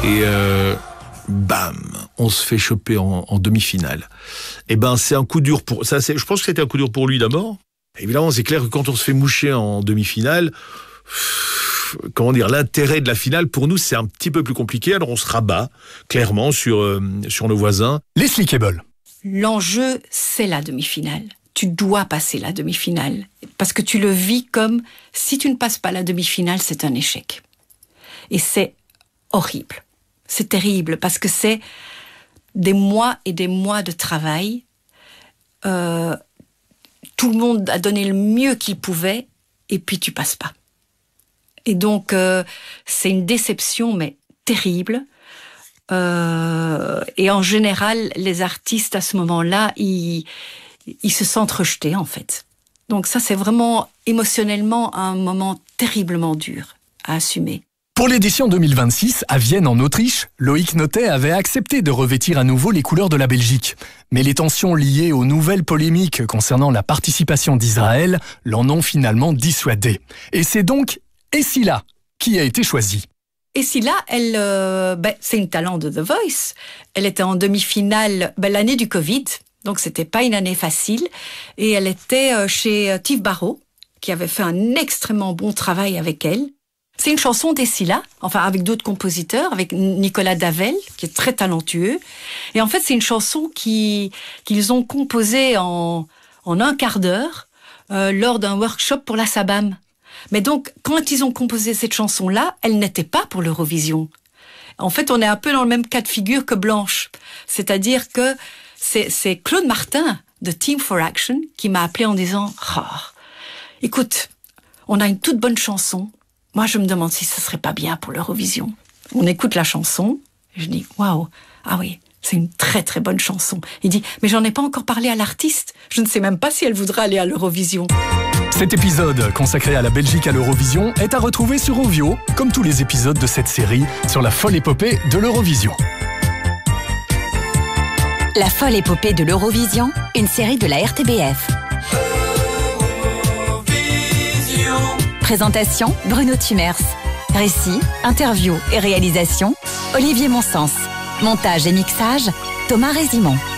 Et bam, on se fait choper en demi-finale. Et ben c'est un coup dur pour ça. Je pense que c'était un coup dur pour lui d'abord. Évidemment, c'est clair que quand on se fait moucher en demi-finale, comment dire, l'intérêt de la finale pour nous c'est un petit peu plus compliqué. Alors on se rabat clairement sur nos voisins. Leslie Keble. L'enjeu, c'est la demi-finale. Tu dois passer la demi-finale parce que tu le vis comme si tu ne passes pas la demi-finale, c'est un échec. Et c'est horrible. C'est terrible parce que c'est des mois et des mois de travail. Tout le monde a donné le mieux qu'il pouvait et puis tu passes pas. Et donc, c'est une déception, mais terrible. Et en général, les artistes, à ce moment-là, ils se sentent rejetés, en fait. Donc ça, c'est vraiment émotionnellement un moment terriblement dur à assumer. Pour l'édition 2026, à Vienne en Autriche, Loïc Notet avait accepté de revêtir à nouveau les couleurs de la Belgique. Mais les tensions liées aux nouvelles polémiques concernant la participation d'Israël l'en ont finalement dissuadé. Et c'est donc Esila qui a été choisie. Esila, c'est une talent de The Voice. Elle était en demi-finale l'année du Covid, donc c'était pas une année facile. Et elle était chez Steve Barrow, qui avait fait un extrêmement bon travail avec elle. C'est une chanson d'Esila, enfin avec d'autres compositeurs, avec Nicolas Davel, qui est très talentueux. Et en fait, c'est une chanson qu'ils ont composée en un quart d'heure lors d'un workshop pour la Sabam. Mais donc, quand ils ont composé cette chanson-là, elle n'était pas pour l'Eurovision. En fait, on est un peu dans le même cas de figure que Blanche. C'est-à-dire que c'est Claude Martin de Team for Action qui m'a appelé en disant « Écoute, on a une toute bonne chanson. Moi, je me demande si ce serait pas bien pour l'Eurovision. » On écoute la chanson. Et je dis « Waouh, ah oui, c'est une très très bonne chanson. » Il dit « Mais j'en ai pas encore parlé à l'artiste. Je ne sais même pas si elle voudra aller à l'Eurovision. » Cet épisode consacré à la Belgique à l'Eurovision est à retrouver sur Ovio, comme tous les épisodes de cette série sur la folle épopée de l'Eurovision. La folle épopée de l'Eurovision, une série de la RTBF. Présentation, Bruno Tumers. Récit, interview et réalisation, Olivier Monsens. Montage et mixage, Thomas Résimond.